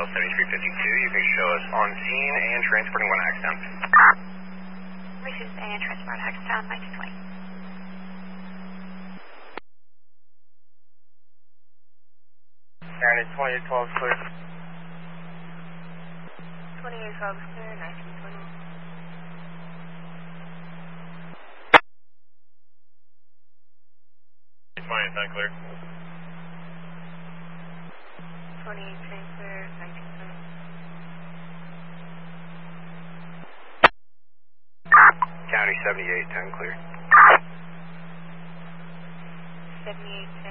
7352. You can show us on scene and transporting 1 Hextown. Received and transport Hextown 1920. County 2812 clear. 2812 clear, 1920. Clear. 2810 clear, 1920. County 7810 clear. 7810.